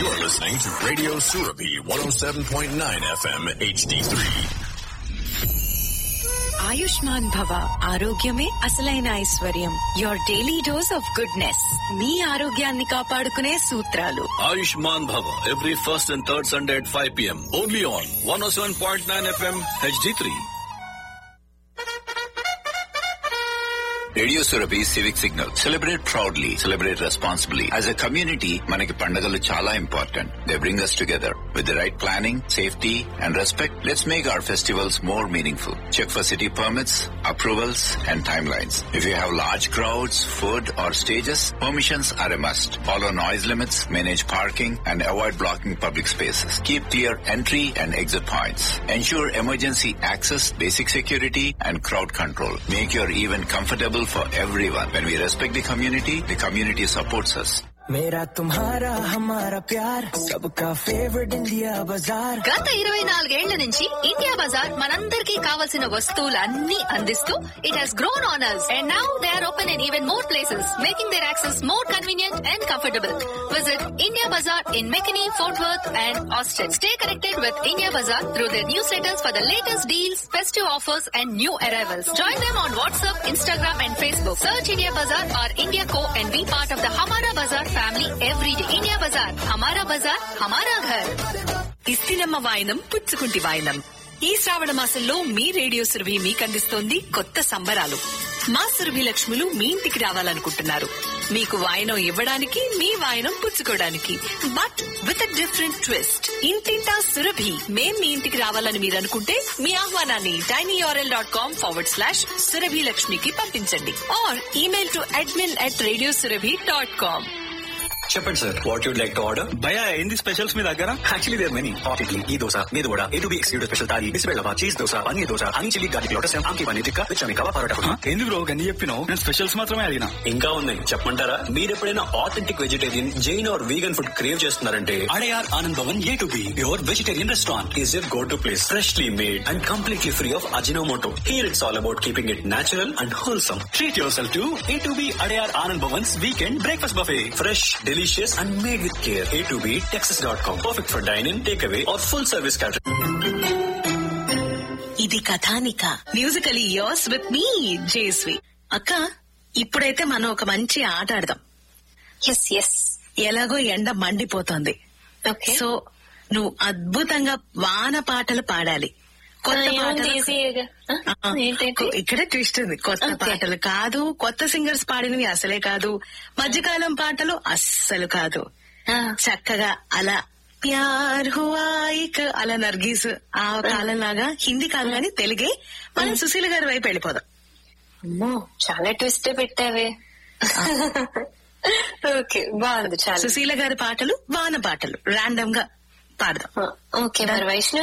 You're listening to Radio Surabhi 107.9 FM HD3. Ayushman భవ, ఆరోగ్యమే అసలైన ఐశ్వర్యం. Your daily dose of goodness. మీ ఆరోగ్యాన్ని కాపాడుకునే సూత్రాలు. Ayushman Bhava, every first and third Sunday at 5 p.m. Only on 107.9 FM HD3. Radio Surabhi civic signal. Celebrate proudly, celebrate responsibly. As a community మనకి పండుగలు చాలా important. They bring us together. With the right planning, safety and respect, let's make our festivals more meaningful. Check for city permits, approvals and timelines. If you have large crowds, food or stages, permissions are a must. Follow noise limits, manage parking and avoid blocking public spaces. Keep clear entry and exit points. Ensure emergency access, basic security and crowd control. Make your event comfortable for everyone. When we respect the community supports us. मेरा तुम्हारा हमारा प्यार सबका favourite India बाजार. గత 24 నుంచి India Bazaar మనందరికీ కావాల్సిన వస్తువులన్నీ అందిస్తూ it has grown on us and now they are open in even more places, making their access more convenient and comfortable. Visit India Bazaar in McKinney, Fort Worth and Austin. Stay connected with India Bazaar through their newsletters for the latest deals, festive offers and new arrivals. Join them on WhatsApp, Instagram and Facebook. Search India Bazaar or India Co and be part of the Hamara Bazaar family every day. India Bazaar, Hamara Bazaar, Hamara Ghar. ఇస్తినమ్మ వాయనం పుచ్చుకుంటి వాయనం. ఈ శ్రావణ మాసంలో మీ radio Surabhi మీకందిస్తోంది కొత్త సంబరాలు. మా సురభి లక్ష్ములు మీ ఇంటికి రావాలనుకుంటున్నారు. మీకు వాయనం ఇవ్వడానికి, మీ వాయనం పుచ్చుకోవడానికి. But with a different twist. ఇంటింటా సురభి. మేం మీ ఇంటికి రావాలని మీరు అనుకుంటే మీ ఆహ్వానాన్ని tinyurl.com/surabhilakshmiki పంపించండి. Are email to admin@radiosurabhi.com. చెప్పండి sir, what you'd like to order? భయ ఏంది స్పెషల్స్ మీ దగ్గర? Actually there many. Hot idli, ఈ దోశ, మీద vada, A2B exclusive special thali, బిస్బెల్లవా, cheese dosa, paneer dosa, honey chilli garlic lotus, ఆమ్కి paneer tikka, విచమి kebab parotta. ఎందుకు బ్రో గన్ని చెప్పినావు? నేను స్పెషల్స్ మాత్రమే అడిగినా. ఇంకా ఉన్నాయి చెప్పమంటారా? మీరు ఎప్పుడైనా authentic vegetarian, Jain are vegan food crave చేస్తున్నారంటే Adyar Anand Bhavan A2B pure vegetarian restaurant is your go to place. Freshly made and completely free of Ajinomoto. Here it's all about keeping it natural and wholesome. Treat yourself to A2B Adayar Anand Bhavan's weekend breakfast buffet. Fresh, delicious and made with care. A2B Texas.com. Perfect for dine-in, takeaway or full service catering. ఇది కథానిక. Musically yours with me జేస్వి. అక్క, ఇప్పుడైతే మనం ఒక మంచి ఆట ఆడదాం. Yes yes. ఎలాగో ఎండ మండిపోతోంది. సో నువ్వు అద్భుతంగా వాన పాటలు పాడాలి. కొత్త పాటలు. ఇక్కడ ట్విస్ట్ ఉంది. కొత్త పాటలు కాదు, కొత్త సింగర్స్ పాడినవి అసలే కాదు, మధ్యకాలం పాటలు అస్సలు కాదు. చక్కగా అలా ప్యార్ హువా ఇక్ అలా నర్గీస్ ఆ కాలం లాగా హిందీ కాదు కానీ తెలుగే. మనం సుశీల గారి వైపు వెళ్ళిపోదాం. అమ్మో, చాలా ట్విస్ట్ పెట్టావే. ఓకే, బాగుంది. చాలా సుశీల గారి పాటలు, వాన పాటలు రాండమ్ గా పాడదాం. ఓకే. మరి వైష్ణవి